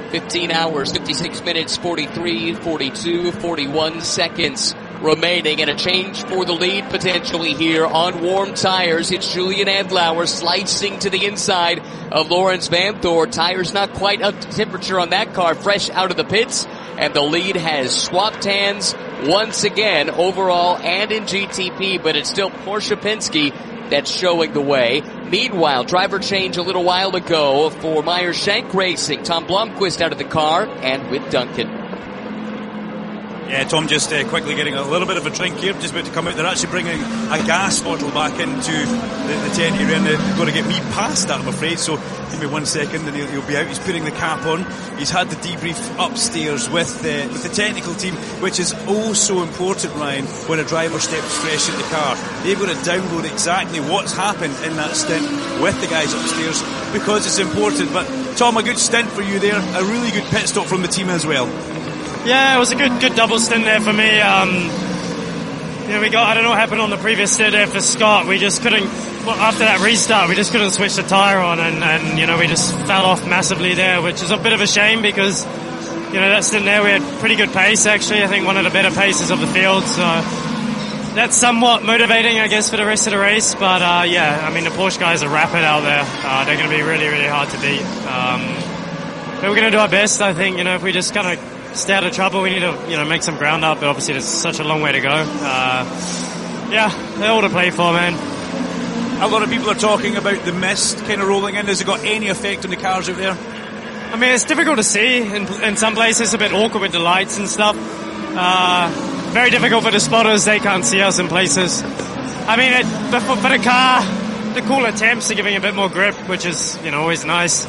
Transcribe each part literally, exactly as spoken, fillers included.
fifteen hours, fifty-six minutes, forty-three, forty-two, forty-one seconds remaining, and a change for the lead potentially here on warm tires. It's Julian Andlauer slicing to the inside of Lawrence Vanthoor. Tires not quite up to temperature on that car, fresh out of the pits, and the lead has swapped hands once again overall and in G T P, but it's still Porsche Penske that's showing the way. Meanwhile, driver change a little while ago for Meyer-Shank Racing. Tom Blomqvist out of the car and with Duncan. Yeah, Tom just uh, quickly getting a little bit of a drink here, just about to come out. They're actually bringing a gas bottle back into the, the tent area, and they're going to get me past that, I'm afraid. So give me one second and he'll, he'll be out. He's putting the cap on. He's had the debrief upstairs with the, with the technical team, which is oh so important, Ryan, when a driver steps fresh in the car. They've got to download exactly what's happened in that stint with the guys upstairs, because it's important. But Tom, a good stint for you there. A really good pit stop from the team as well. Yeah, it was a good good double stint there for me. Um, you know, we got, I don't know what happened on the previous stint there for Scott. We just couldn't, well, after that restart, we just couldn't switch the tyre on, and, and, you know, we just fell off massively there, which is a bit of a shame because, you know, that stint there we had pretty good pace actually. I think one of the better paces of the field, so that's somewhat motivating, I guess, for the rest of the race. But, uh, yeah, I mean, the Porsche guys are rapid out there. Uh, they're going to be really, really hard to beat. Um, but we're going to do our best, I think, you know, if we just kind of stay out of trouble, we need to, you know, make some ground up, but obviously there's such a long way to go. Uh, yeah, they're all to play for, man. A lot of people are talking about the mist kind of rolling in. Has it got any effect on the cars out there? I mean, it's difficult to see. In, in some places, it's a bit awkward with the lights and stuff. Uh, very difficult for the spotters. They can't see us in places. I mean, it, for, for the car, the cooler temps are giving a bit more grip, which is, you know, always nice.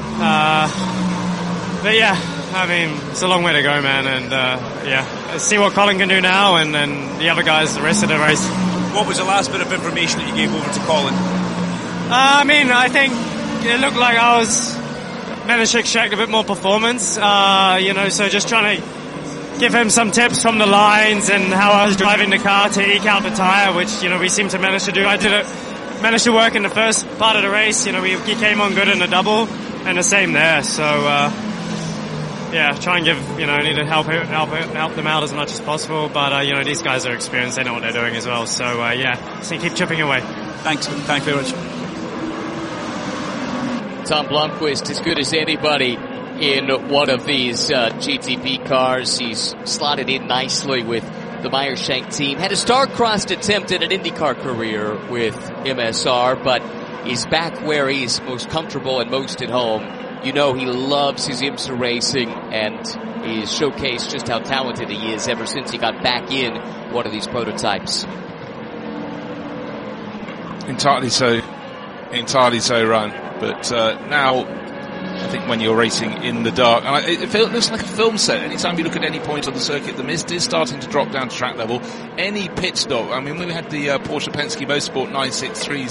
Uh, but yeah, I mean, it's a long way to go, man, and uh, yeah, let's see what Colin can do now, and then the other guys the rest of the race. What was the last bit of information that you gave over to Colin? Uh, I mean, I think it looked like I was managed to extract a bit more performance, uh, you know, so just trying to give him some tips from the lines and how I was driving the car to eke out the tyre, which, you know, we seem to manage to do. I did it, managed to work in the first part of the race, you know, we, he came on good in the double, and the same there, so, uh, yeah, try and give, you know, need to help help help them out as much as possible. But, uh, you know, these guys are experienced. They know what they're doing as well. So, uh, yeah, so keep chipping away. Thanks. Thank you very much. Tom Blomqvist, as good as anybody in one of these uh, G T P cars. He's slotted in nicely with the Meyer-Shank team. Had a star-crossed attempt at an IndyCar career with M S R, but he's back where he's most comfortable and most at home. You know he loves his IMSA racing, and he's showcased just how talented he is ever since he got back in one of these prototypes. Entirely so. Entirely so, Ryan. But uh, now, I think when you're racing in the dark, and it, it feels, looks like a film set. Anytime you look at any point on the circuit, the mist is starting to drop down to track level. Any pit stop, I mean, we had the uh, Porsche Penske Motorsport nine sixty-three